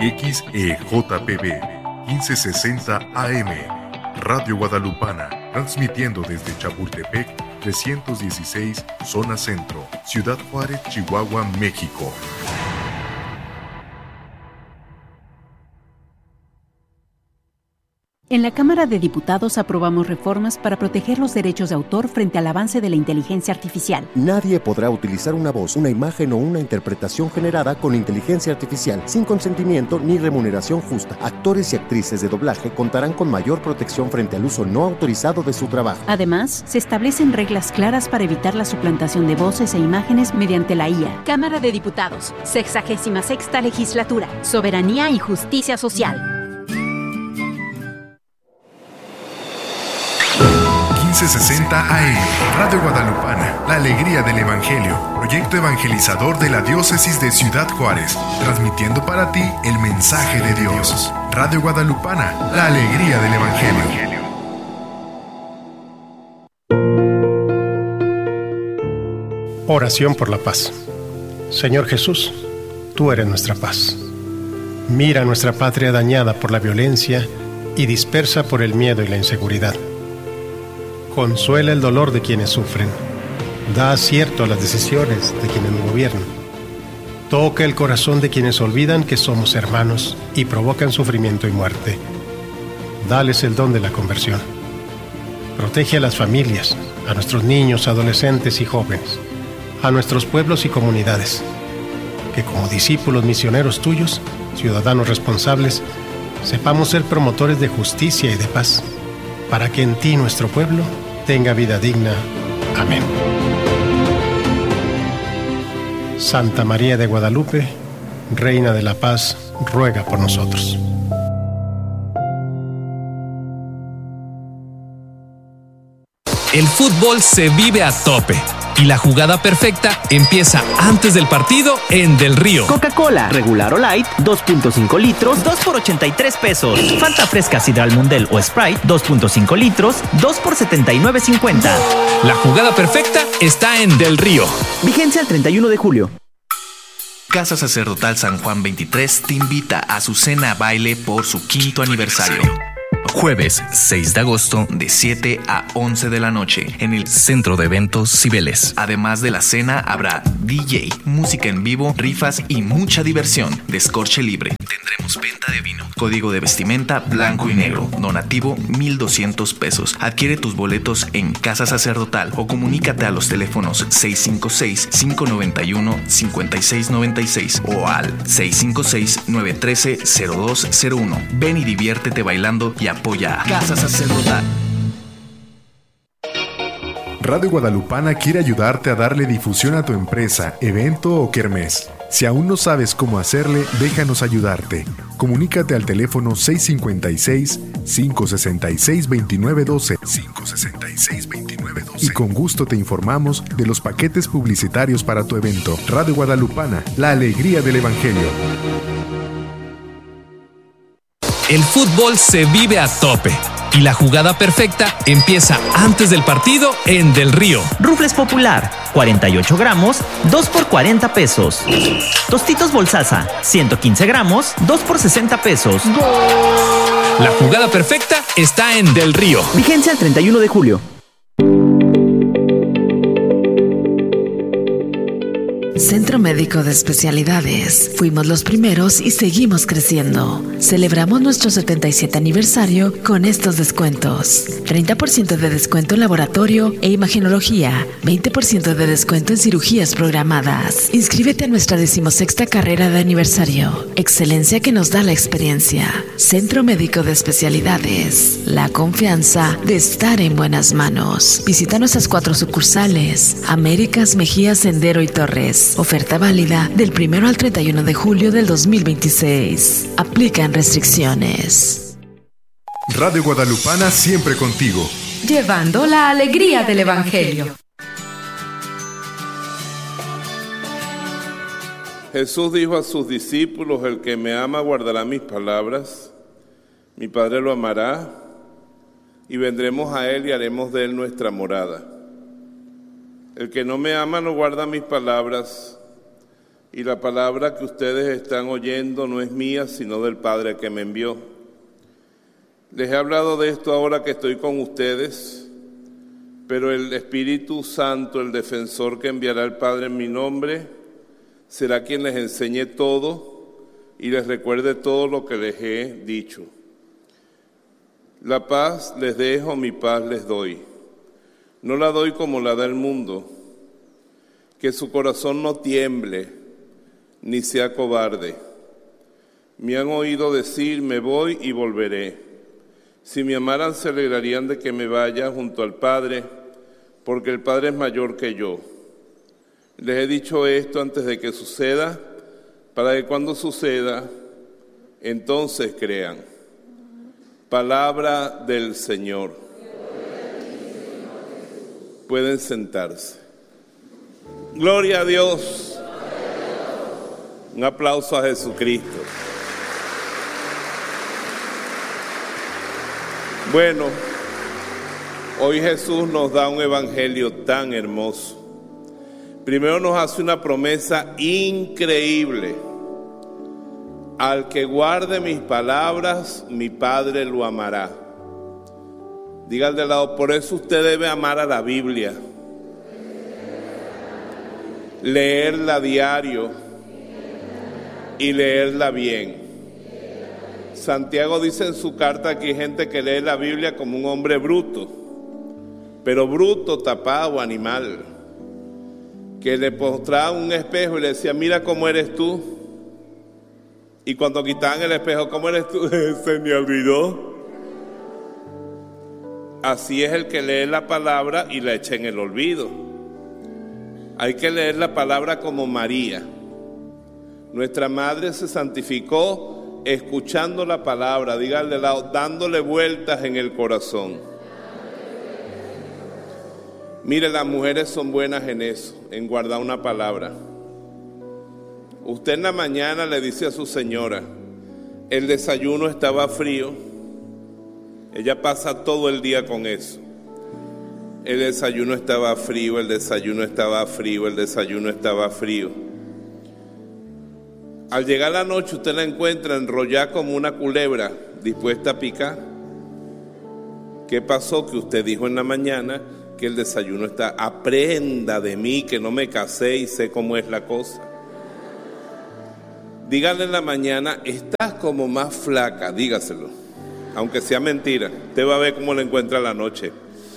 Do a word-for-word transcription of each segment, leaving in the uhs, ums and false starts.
X E J P B quince sesenta A M, Radio Guadalupana, transmitiendo desde Chapultepec trescientos dieciséis, Zona Centro, Ciudad Juárez, Chihuahua, México. En la Cámara de Diputados aprobamos reformas para proteger los derechos de autor frente al avance de la inteligencia artificial. Nadie podrá utilizar una voz, una imagen o una interpretación generada con inteligencia artificial sin consentimiento ni remuneración justa. Actores y actrices de doblaje contarán con mayor protección frente al uso no autorizado de su trabajo. Además, se establecen reglas claras para evitar la suplantación de voces e imágenes mediante la I A. Cámara de Diputados, sexagésima sexta legislatura, soberanía y justicia social. quince sesenta A M, Radio Guadalupana, la alegría del Evangelio, proyecto evangelizador de la Diócesis de Ciudad Juárez, transmitiendo para ti el mensaje de Dios. Radio Guadalupana, la alegría del Evangelio. Oración por la paz. Señor Jesús, tú eres nuestra paz. Mira nuestra patria dañada por la violencia y dispersa por el miedo y la inseguridad. Consuela el dolor de quienes sufren. Da acierto a las decisiones de quienes nos gobiernan. Toca el corazón de quienes olvidan que somos hermanos y provocan sufrimiento y muerte. Dales el don de la conversión. Protege a las familias, a nuestros niños, adolescentes y jóvenes, a nuestros pueblos y comunidades. Que como discípulos misioneros tuyos, ciudadanos responsables, sepamos ser promotores de justicia y de paz, para que en ti nuestro pueblo tenga vida digna. Amén. Santa María de Guadalupe, Reina de la Paz, ruega por nosotros. El fútbol se vive a tope y la jugada perfecta empieza antes del partido en Del Río. Coca-Cola, regular o light, dos punto cinco litros, dos por ochenta y tres pesos. Fanta fresca Sidral Mundel o Sprite, dos punto cinco litros, dos por setenta y nueve cincuenta. La jugada perfecta está en Del Río. Vigencia el treinta y uno de julio. Casa Sacerdotal San Juan veintitrés te invita a su cena baile por su quinto aniversario. Jueves seis de agosto de siete a once de la noche en el Centro de Eventos Cibeles. Además de la cena habrá D J, música en vivo, rifas y mucha diversión. Descorche libre. Tendremos venta de vino. Código de vestimenta blanco y negro. Donativo mil doscientos pesos. Adquiere tus boletos en Casa Sacerdotal o comunícate a los teléfonos seis cinco seis, cinco nueve uno, cinco seis nueve seis o al seis cinco seis, nueve uno tres, cero dos cero uno. Ven y diviértete bailando y apoya a Casa Sacerdotal. Radio Guadalupana quiere ayudarte a darle difusión a tu empresa, evento o kermés. Si aún no sabes cómo hacerle, déjanos ayudarte. Comunícate al teléfono seis cinco seis, cinco seis seis, dos nueve uno dos, cinco seis seis, dos nueve uno dos y con gusto te informamos de los paquetes publicitarios para tu evento. Radio Guadalupana, la alegría del Evangelio. El fútbol se vive a tope y la jugada perfecta empieza antes del partido en Del Río. Rufles Popular, cuarenta y ocho gramos, dos por cuarenta pesos. Tostitos Bolsaza, ciento quince gramos, dos por sesenta pesos. La jugada perfecta está en Del Río. Vigencia el treinta y uno de julio. Centro Médico de Especialidades. Fuimos los primeros y seguimos creciendo. Celebramos nuestro setenta y siete aniversario con estos descuentos. treinta por ciento de descuento en laboratorio e imagenología. veinte por ciento de descuento en cirugías programadas. Inscríbete a nuestra decimosexta carrera de aniversario. Excelencia que nos da la experiencia. Centro Médico de Especialidades. La confianza de estar en buenas manos. Visita nuestras cuatro sucursales. Américas, Mejía, Sendero y Torres. Oferta válida del primero al treinta y uno de julio del dos mil veintiséis. Aplican restricciones. Radio Guadalupana siempre contigo. Llevando la alegría del Evangelio. Jesús dijo a sus discípulos: el que me ama guardará mis palabras, mi Padre lo amará, y vendremos a él y haremos de él nuestra morada. El que no me ama no guarda mis palabras, y la palabra que ustedes están oyendo no es mía, sino del Padre que me envió. Les he hablado de esto ahora que estoy con ustedes, pero el Espíritu Santo, el defensor que enviará el Padre en mi nombre, será quien les enseñe todo y les recuerde todo lo que les he dicho. La paz les dejo, mi paz les doy. No la doy como la da el mundo. Que su corazón no tiemble, ni sea cobarde. Me han oído decir, me voy y volveré. Si me amaran, se alegrarían de que me vaya junto al Padre, porque el Padre es mayor que yo. Les he dicho esto antes de que suceda, para que cuando suceda, entonces crean. Palabra del Señor. Pueden sentarse. Gloria a Dios. Un aplauso a Jesucristo. Bueno, hoy Jesús nos da un evangelio tan hermoso. Primero nos hace una promesa increíble. Al que guarde mis palabras, mi Padre lo amará. Diga al de lado, por eso usted debe amar a la Biblia. Leerla a diario y leerla bien. Santiago dice en su carta que hay gente que lee la Biblia como un hombre bruto, pero bruto, tapado, animal, que le mostraba un espejo y le decía, mira cómo eres tú, y cuando quitaban el espejo, ¿cómo eres tú? Se me olvidó. Así es el que lee la palabra y la echa en el olvido. Hay que leer la palabra como María. Nuestra madre se santificó escuchando la palabra, dígale al lado, dándole vueltas en el corazón. Mire, las mujeres son buenas en eso, en guardar una palabra. Usted en la mañana le dice a su señora, el desayuno estaba frío. Ella pasa todo el día con eso. El desayuno estaba frío, el desayuno estaba frío, el desayuno estaba frío. Al llegar la noche usted la encuentra enrollada como una culebra, dispuesta a picar. ¿Qué pasó? Que usted dijo en la mañana que el desayuno está, aprenda de mí, que no me casé y sé cómo es la cosa. Dígale en la mañana, estás como más flaca, dígaselo, aunque sea mentira. Usted va a ver cómo la encuentra la noche.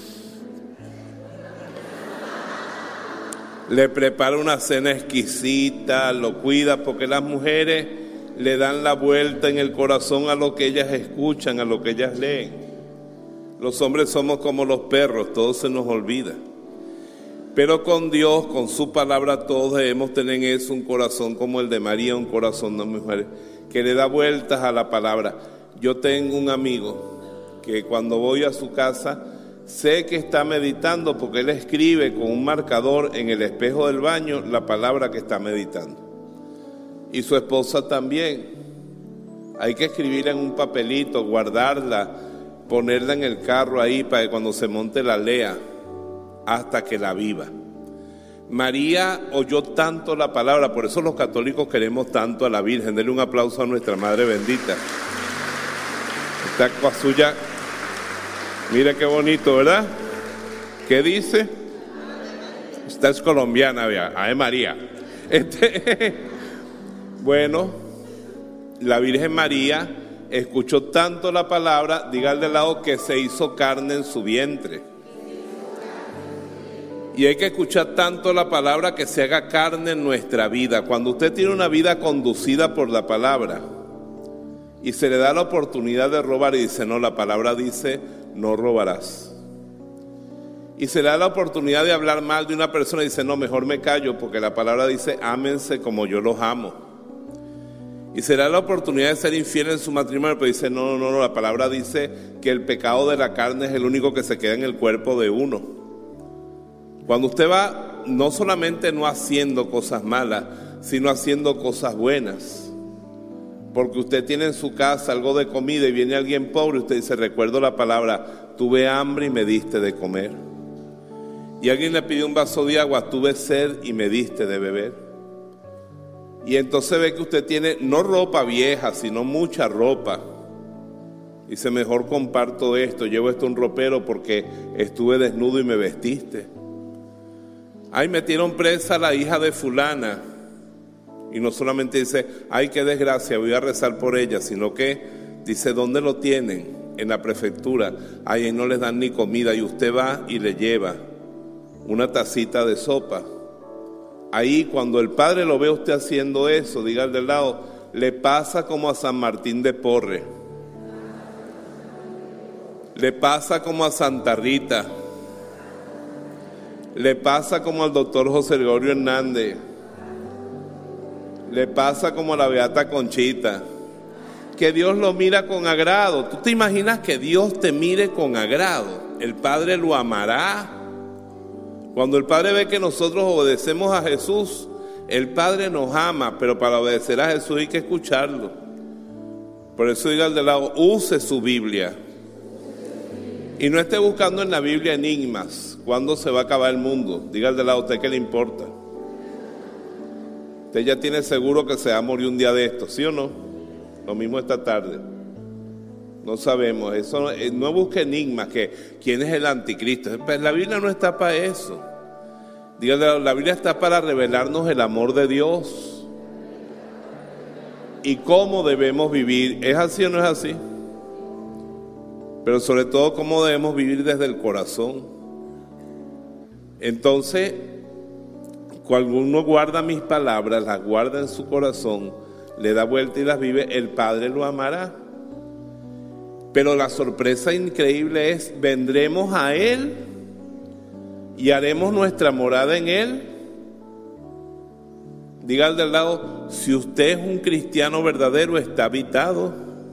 Le prepara una cena exquisita, lo cuida, porque las mujeres le dan la vuelta en el corazón a lo que ellas escuchan, a lo que ellas leen. Los hombres somos como los perros, todo se nos olvida. Pero con Dios, con su palabra, todos debemos tener en eso un corazón como el de María, un corazón de mujer que le da vueltas a la palabra. Yo tengo un amigo que cuando voy a su casa, sé que está meditando porque él escribe con un marcador en el espejo del baño la palabra que está meditando. Y su esposa también. Hay que escribirla en un papelito, guardarla, ponerla en el carro ahí para que cuando se monte la lea hasta que la viva. María oyó tanto la palabra, por eso los católicos queremos tanto a la Virgen. Denle un aplauso a nuestra Madre bendita. Esta suya. Mira qué bonito, ¿verdad? ¿Qué dice? Esta es colombiana, vea. Ave María. Este, bueno, la Virgen María escuchó tanto la palabra, diga al de lado, que se hizo carne en su vientre. Y hay que escuchar tanto la palabra que se haga carne en nuestra vida. Cuando usted tiene una vida conducida por la palabra y se le da la oportunidad de robar y dice, no, la palabra dice, no robarás. Y se le da la oportunidad de hablar mal de una persona y dice, no, mejor me callo porque la palabra dice, ámense como yo los amo. Y se le da la oportunidad de ser infiel en su matrimonio, pero dice, no, no, no, la palabra dice que el pecado de la carne es el único que se queda en el cuerpo de uno. Cuando usted va no solamente no haciendo cosas malas, sino haciendo cosas buenas. Porque usted tiene en su casa algo de comida y viene alguien pobre y usted dice, recuerdo la palabra, tuve hambre y me diste de comer. Y alguien le pidió un vaso de agua, tuve sed y me diste de beber. Y entonces ve que usted tiene no ropa vieja, sino mucha ropa. Dice, mejor comparto esto, llevo esto a un ropero porque estuve desnudo y me vestiste. Ay, metieron presa a la hija de fulana. Y no solamente dice, ay, qué desgracia, voy a rezar por ella, sino que dice, ¿dónde lo tienen? En la prefectura. Ay, ahí no les dan ni comida y usted va y le lleva una tacita de sopa. Ahí cuando el Padre lo ve a usted haciendo eso, diga al del lado, le pasa como a San Martín de Porres, le pasa como a Santa Rita, le pasa como al doctor José Gregorio Hernández, le pasa como a la Beata Conchita, que Dios lo mira con agrado. ¿Tú te imaginas que Dios te mire con agrado? El Padre lo amará. Cuando el Padre ve que nosotros obedecemos a Jesús, el Padre nos ama, pero para obedecer a Jesús hay que escucharlo. Por eso diga al de lado, use su Biblia. Y no esté buscando en la Biblia enigmas. ¿Cuándo se va a acabar el mundo? Diga al de lado, ¿a usted qué le importa? Usted ya tiene seguro que se va a morir un día de esto, ¿sí o no? Lo mismo esta tarde. No sabemos, eso no, no busque enigmas, que quién es el anticristo. Pues la Biblia no está para eso. Dígale, la Biblia está para revelarnos el amor de Dios y cómo debemos vivir. ¿Es así o no es así? Pero sobre todo cómo debemos vivir desde el corazón. Entonces, cuando uno guarda mis palabras, las guarda en su corazón, le da vuelta y las vive, el Padre lo amará. Pero la sorpresa increíble es, vendremos a Él y haremos nuestra morada en Él. Diga al del lado, si usted es un cristiano verdadero, está habitado.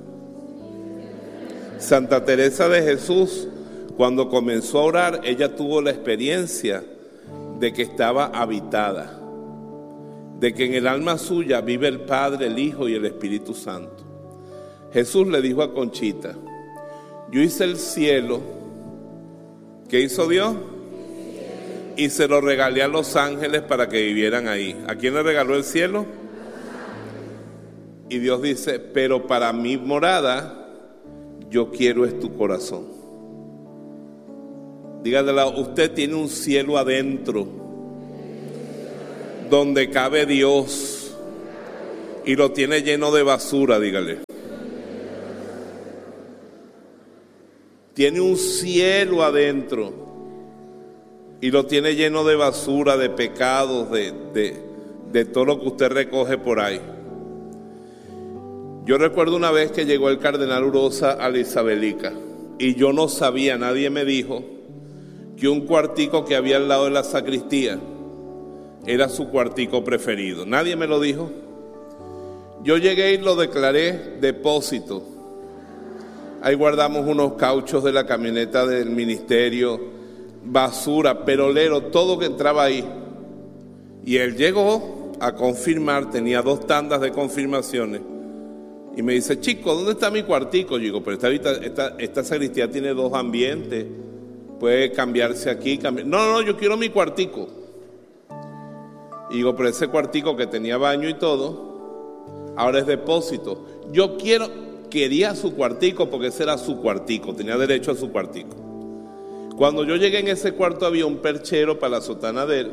Santa Teresa de Jesús, cuando comenzó a orar, ella tuvo la experiencia de que estaba habitada, de que en el alma suya vive el Padre, el Hijo y el Espíritu Santo. Jesús le dijo a Conchita, yo hice el cielo. ¿Qué hizo Dios? Y se lo regalé a los ángeles para que vivieran ahí. ¿A quién le regaló el cielo? Y Dios dice, pero para mi morada, yo quiero es tu corazón. Dígale, usted tiene un cielo adentro, donde cabe Dios, y lo tiene lleno de basura, dígale. Tiene un cielo adentro y lo tiene lleno de basura, de pecados, de, de, de todo lo que usted recoge por ahí. Yo recuerdo una vez que llegó el cardenal Urosa a la Isabelica y yo no sabía, nadie me dijo que un cuartico que había al lado de la sacristía era su cuartico preferido. Nadie me lo dijo. Yo llegué y lo declaré depósito. Ahí guardamos unos cauchos de la camioneta del ministerio, basura, perolero, todo que entraba ahí. Y él llegó a confirmar, tenía dos tandas de confirmaciones. Y me dice, chico, ¿dónde está mi cuartico? Yo digo, pero esta, esta, esta sacristía tiene dos ambientes, puede cambiarse aquí. Cambiar. No, no, no, yo quiero mi cuartico. Y digo, pero ese cuartico que tenía baño y todo, ahora es depósito. Yo quiero... Quería su cuartico porque ese era su cuartico, tenía derecho a su cuartico. Cuando yo llegué en ese cuarto había un perchero para la sotana de él,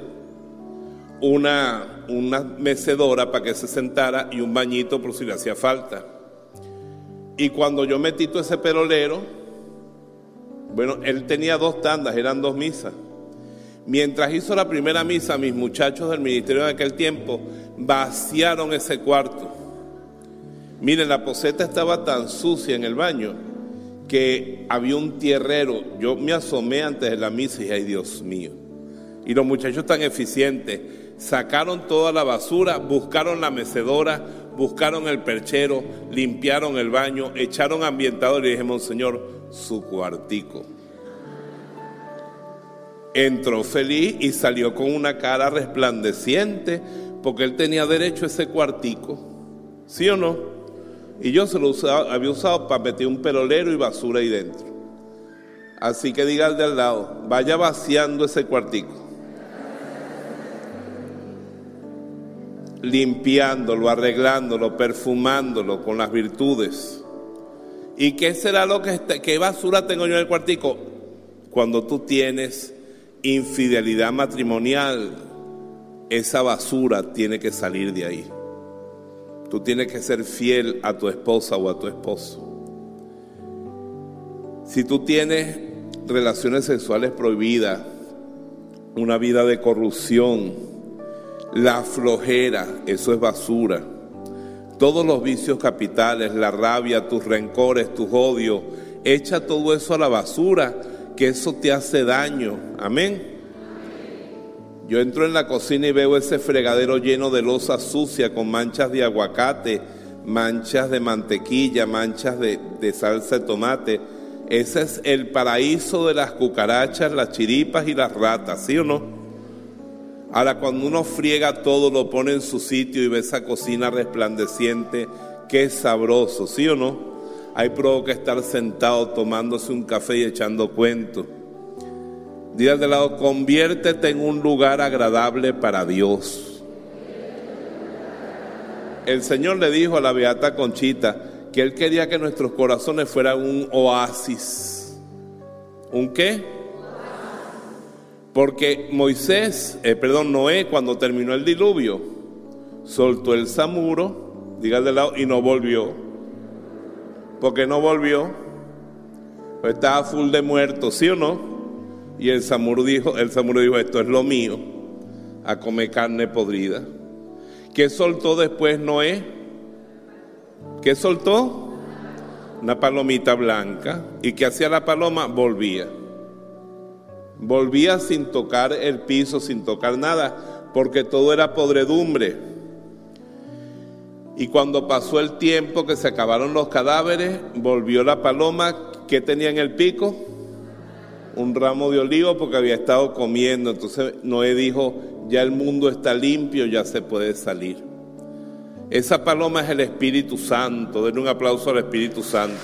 una, una mecedora para que se sentara y un bañito por si le hacía falta. Y cuando yo metí todo ese perolero, bueno, él tenía dos tandas, eran dos misas. Mientras hizo la primera misa, mis muchachos del ministerio de aquel tiempo vaciaron ese cuarto. Miren, la poseta estaba tan sucia en el baño que había un tierrero. Yo me asomé antes de la misa y dije, ay Dios mío. Y los muchachos tan eficientes sacaron toda la basura, buscaron la mecedora, buscaron el perchero, limpiaron el baño, echaron ambientador y dije, Monseñor, su cuartico. Entró feliz y salió con una cara resplandeciente porque él tenía derecho a ese cuartico. ¿Sí o no? Y yo se lo usaba, había usado para meter un perolero y basura ahí dentro. Así que diga al de al lado, vaya vaciando ese cuartico. limpiándolo, arreglándolo, perfumándolo con las virtudes. ¿Y qué será lo que está, qué basura tengo yo en el cuartico? Cuando tú tienes infidelidad matrimonial, esa basura tiene que salir de ahí. Tú tienes que ser fiel a tu esposa o a tu esposo. Si tú tienes relaciones sexuales prohibidas, una vida de corrupción, la flojera, eso es basura. Todos los vicios capitales, la rabia, tus rencores, tus odios, echa todo eso a la basura, que eso te hace daño. Amén. Yo entro en la cocina y veo ese fregadero lleno de loza sucia con manchas de aguacate, manchas de mantequilla, manchas de, de salsa de tomate. Ese es el paraíso de las cucarachas, las chiripas y las ratas, ¿sí o no? Ahora, cuando uno friega todo, lo pone en su sitio y ve esa cocina resplandeciente, qué sabroso, ¿sí o no? Ahí provoca estar sentado tomándose un café y echando cuentos. Dígale de lado, conviértete en un lugar agradable para Dios. El Señor le dijo a la beata Conchita que Él quería que nuestros corazones fueran un oasis. ¿Un qué? Porque Moisés, eh, perdón, Noé, cuando terminó el diluvio, soltó el samuro, dígale de lado, y no volvió. ¿Por qué no volvió? Pues estaba full de muertos, ¿sí o no? Y el samuro dijo, el samuro dijo, esto es lo mío, a comer carne podrida. ¿Qué soltó después Noé? ¿Qué soltó? Una palomita blanca. ¿Y qué hacía la paloma? Volvía. Volvía sin tocar el piso, sin tocar nada, porque todo era podredumbre. Y cuando pasó el tiempo que se acabaron los cadáveres, volvió la paloma. ¿Qué tenía en el pico? Un ramo de olivo, porque había estado comiendo. Entonces Noé dijo, ya el mundo está limpio, ya se puede salir. Esa paloma es el Espíritu Santo. Denle un aplauso al Espíritu Santo.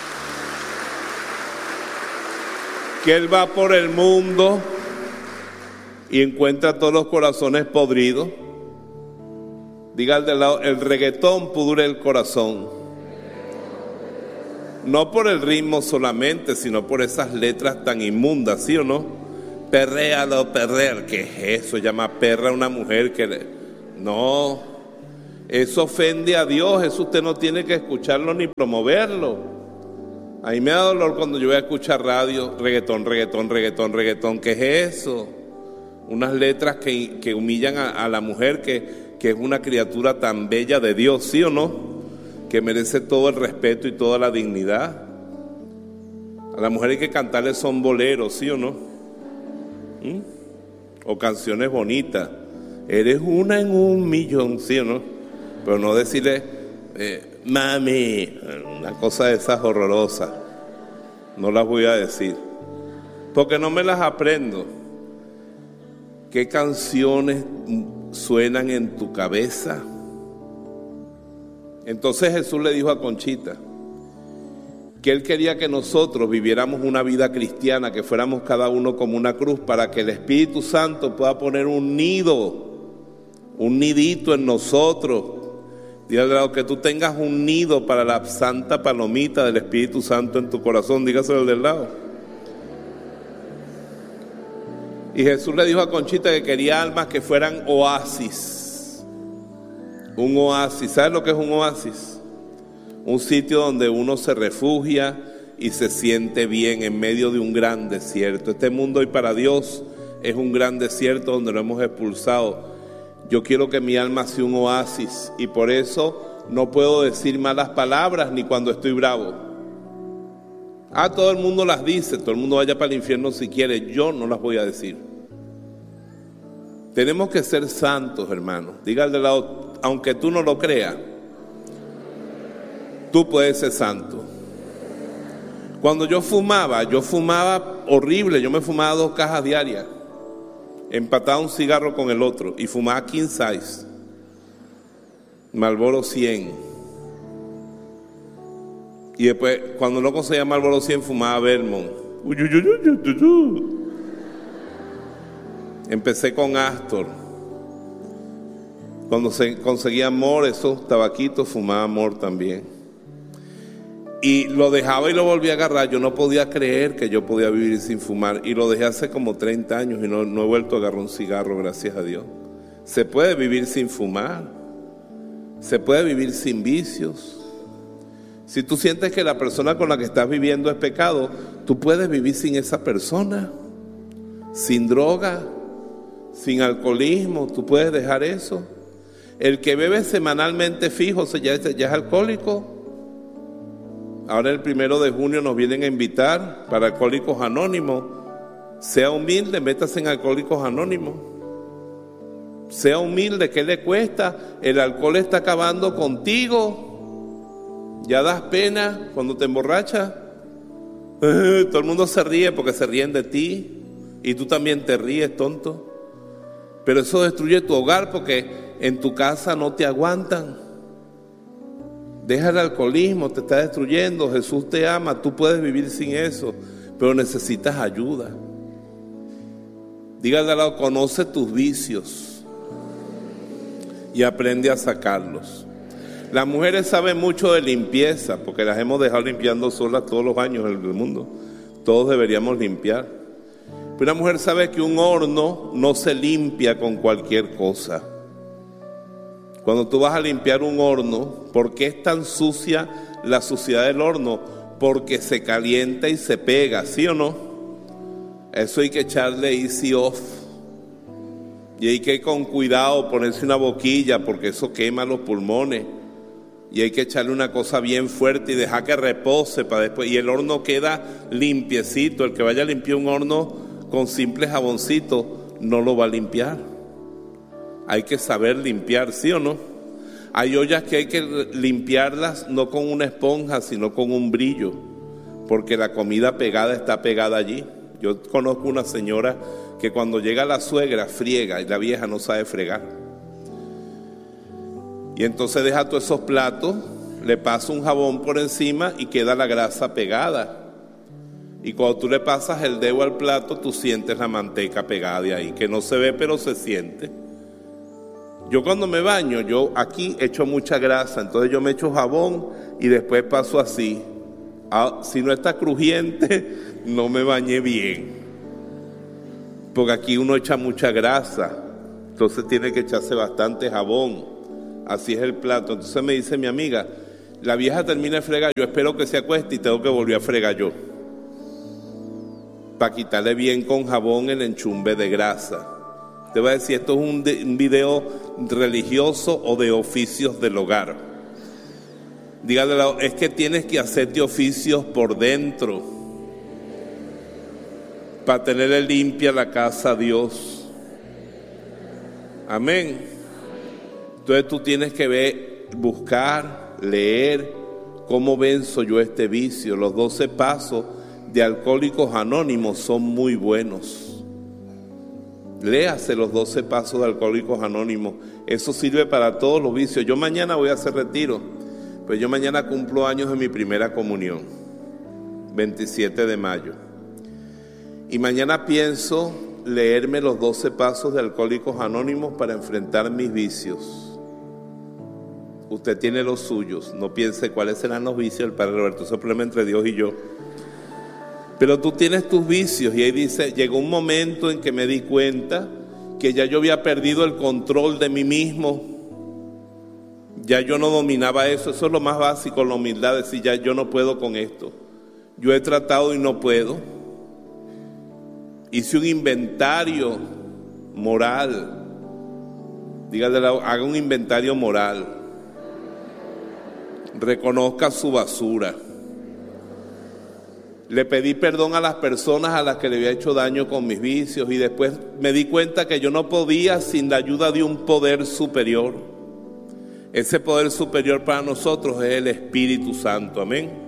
Que Él va por el mundo y encuentra todos los corazones podridos. Diga al de lado, el reggaetón pudre el corazón. No por el ritmo solamente, sino por esas letras tan inmundas, ¿sí o no? Perréalo, perrer. ¿Qué es eso? Llama perra a una mujer que le... No, eso ofende a Dios. Eso usted no tiene que escucharlo ni promoverlo. A mí me da dolor cuando yo voy a escuchar radio, reggaetón, reggaetón, reggaetón, reggaetón. ¿Qué es eso? Unas letras que, que humillan a, a la mujer que, que es una criatura tan bella de Dios, ¿sí o no? Que merece todo el respeto y toda la dignidad. A la mujer hay que cantarle son boleros, ¿sí o no? ¿Mm? O canciones bonitas. Eres una en un millón, ¿sí o no? Pero no decirle, eh, mami, una cosa de esas horrorosas. No las voy a decir, porque no me las aprendo. ¿Qué canciones suenan en tu cabeza? Entonces Jesús le dijo a Conchita que Él quería que nosotros viviéramos una vida cristiana, que fuéramos cada uno como una cruz, para que el Espíritu Santo pueda poner un nido, un nidito en nosotros. Dígale que tú tengas un nido para la santa palomita del Espíritu Santo en tu corazón. Dígaselo al del lado. Y Jesús le dijo a Conchita que quería almas que fueran oasis. Un oasis, ¿sabes lo que es un oasis? Un sitio donde uno se refugia y se siente bien en medio de un gran desierto. Este mundo hoy para Dios es un gran desierto donde lo hemos expulsado. Yo quiero que mi alma sea un oasis, y por eso no puedo decir malas palabras ni cuando estoy bravo. Ah, todo el mundo las dice, todo el mundo vaya para el infierno si quiere, yo no las voy a decir. Tenemos que ser santos, hermanos. Diga al de lado, aunque tú no lo creas, tú puedes ser santo. Cuando yo fumaba, yo fumaba horrible, yo me fumaba dos cajas diarias, empataba un cigarro con el otro y fumaba king size, Marlboro cien. Y después, cuando no conseguía Marlboro cien, fumaba Vermont. Uy, uy, uy, uy, uy, uy. Empecé con Astor. Cuando se conseguía amor, esos tabaquitos, fumaba amor también. Y lo dejaba y lo volví a agarrar. Yo no podía creer que yo podía vivir sin fumar. Y lo dejé hace como treinta años y no, no he vuelto a agarrar un cigarro, gracias a Dios. Se puede vivir sin fumar. Se puede vivir sin vicios. Si tú sientes que la persona con la que estás viviendo es pecado, tú puedes vivir sin esa persona. Sin droga, sin alcoholismo, tú puedes dejar eso. El que bebe semanalmente fijo, ya es, ya es alcohólico. Ahora el primero de junio nos vienen a invitar para Alcohólicos Anónimos. Sea humilde, métase en Alcohólicos Anónimos. Sea humilde, ¿qué le cuesta? El alcohol está acabando contigo. Ya das pena cuando te emborrachas. Todo el mundo se ríe porque se ríen de ti. Y tú también te ríes, tonto. Pero eso destruye tu hogar porque en tu casa no te aguantan. Deja el alcoholismo, te está destruyendo. Jesús te ama, tú puedes vivir sin eso, pero necesitas ayuda. Dígale al lado, conoce tus vicios y aprende a sacarlos. Las mujeres saben mucho de limpieza porque las hemos dejado limpiando solas todos los años en el mundo. Todos deberíamos limpiar. Pero una mujer sabe que un horno no se limpia con cualquier cosa. Cuando tú vas a limpiar un horno, ¿por qué es tan sucia la suciedad del horno? Porque se calienta y se pega, ¿sí o no? Eso hay que echarle easy off. Y hay que con cuidado ponerse una boquilla porque eso quema los pulmones. Y hay que echarle una cosa bien fuerte y dejar que repose para después. Y el horno queda limpiecito. El que vaya a limpiar un horno con simple jaboncito no lo va a limpiar. Hay que saber limpiar, ¿sí o no? Hay ollas que hay que limpiarlas no con una esponja, sino con un brillo, porque la comida pegada está pegada allí. Yo conozco una señora que cuando llega la suegra friega y la vieja no sabe fregar. Y entonces deja todos esos platos, le pasa un jabón por encima y queda la grasa pegada. Y cuando tú le pasas el dedo al plato, tú sientes la manteca pegada de ahí, que no se ve pero se siente. Yo cuando me baño, yo aquí echo mucha grasa, entonces yo me echo jabón y después paso así. Ah, si no está crujiente, no me bañé bien. Porque aquí uno echa mucha grasa, entonces tiene que echarse bastante jabón. Así es el plato. Entonces me dice mi amiga, la vieja termina de fregar, yo espero que se acueste y tengo que volver a fregar yo. Para quitarle bien con jabón el enchumbe de grasa. Te voy a decir, esto es un, de, un video religioso o de oficios del hogar. Dígale, es que tienes que hacerte oficios por dentro para tenerle limpia la casa a Dios. Amén. Entonces tú tienes que ver, buscar, leer cómo venzo yo este vicio. Los doce pasos de Alcohólicos Anónimos son muy buenos. Léase los doce pasos de Alcohólicos Anónimos. Eso sirve para todos los vicios. Yo mañana voy a hacer retiro, pues yo mañana cumplo años de mi primera comunión, veintisiete de mayo. Y mañana pienso leerme los doce pasos de Alcohólicos Anónimos para enfrentar mis vicios. Usted tiene los suyos, no piense cuáles serán los vicios del Padre Roberto, eso es el problema entre Dios y yo. Pero tú tienes tus vicios y ahí dice, llegó un momento en que me di cuenta que ya yo había perdido el control de mí mismo. Ya yo no dominaba eso, eso es lo más básico, la humildad, decir ya yo no puedo con esto. Yo he tratado y no puedo. Hice un inventario moral. Dígale, haga un inventario moral. Reconozca su basura. Le pedí perdón a las personas a las que le había hecho daño con mis vicios y después me di cuenta que yo no podía sin la ayuda de un poder superior. Ese poder superior para nosotros es el Espíritu Santo, amén.